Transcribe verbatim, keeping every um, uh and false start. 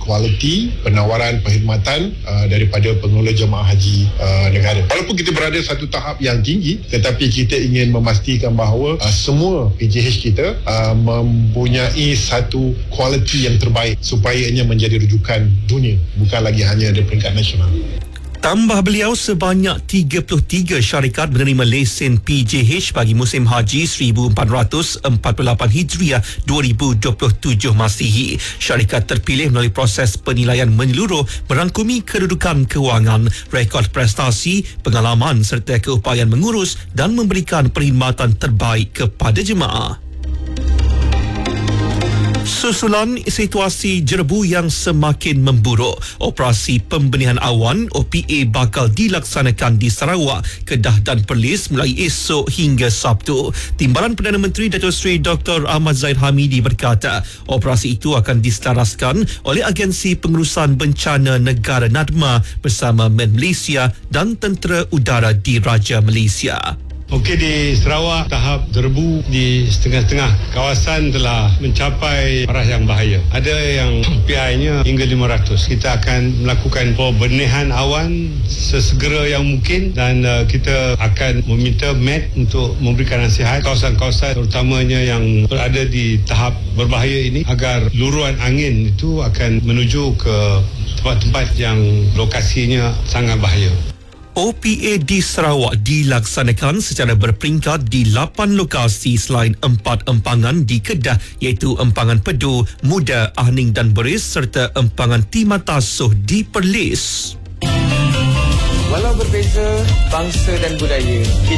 kualiti penawaran perkhidmatan uh, daripada pengelola jemaah haji uh, negara. Walaupun kita berada satu tahap yang tinggi, tetapi kita ingin memastikan bahawa uh, semua P J H kita uh, mempunyai satu kualiti yang terbaik supaya ianya menjadi rujukan dunia, bukan lagi hanya di peringkat nasional. Tambah beliau, sebanyak tiga puluh tiga syarikat menerima lesen P J H bagi musim haji seribu empat ratus empat puluh lapan Hijriah dua ribu dua puluh tujuh Masihi. Syarikat terpilih melalui proses penilaian menyeluruh merangkumi kedudukan kewangan, rekod prestasi, pengalaman serta keupayaan mengurus dan memberikan perkhidmatan terbaik kepada jemaah. Susulan situasi jerebu yang semakin memburuk, operasi pembenihan awan O P A bakal dilaksanakan di Sarawak, Kedah dan Perlis mulai esok hingga Sabtu. Timbalan Perdana Menteri Datuk Seri Doktor Ahmad Zahid Hamidi berkata, operasi itu akan diselaraskan oleh Agensi Pengurusan Bencana Negara NADMA bersama Men Malaysia dan Tentera Udara Diraja Malaysia. Okey, di Sarawak tahap jerebu di setengah-setengah kawasan telah mencapai arah yang bahaya. Ada yang P I-nya hingga lima ratus. Kita akan melakukan pembenihan awan sesegera yang mungkin dan uh, kita akan meminta M E T untuk memberikan nasihat kawasan-kawasan terutamanya yang berada di tahap berbahaya ini agar luruan angin itu akan menuju ke tempat-tempat yang lokasinya sangat bahaya. O P A di Sarawak dilaksanakan secara berperingkat di lapan lokasi selain empat empangan di Kedah, iaitu Empangan Pedu, Muda, Ahning dan Beris serta Empangan Timatasuh di Perlis. Walau berbeza bangsa dan budaya, kita